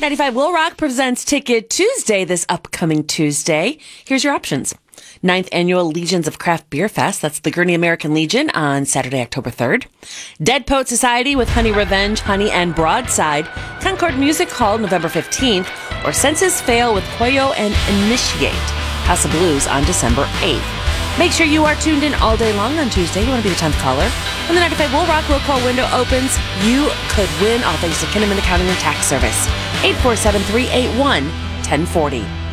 95 Will Rock presents Ticket Tuesday this upcoming Tuesday. Here's your options. 9th Annual Legions of Craft Beer Fest. That's the Gurney American Legion on Saturday, October 3rd. Dead Poet Society with Honey Revenge, Honey and Broadside. Concord Music Hall, November 15th. Or Senses Fail with Koyo and Initiate. House of Blues on December 8th. Make sure you are tuned in all day long on Tuesday. You want to be the 10th caller. When the 95 Will Rock Will Call window opens, you could win all thanks to Kinnaman Accounting and Tax Service. 847-381-1040.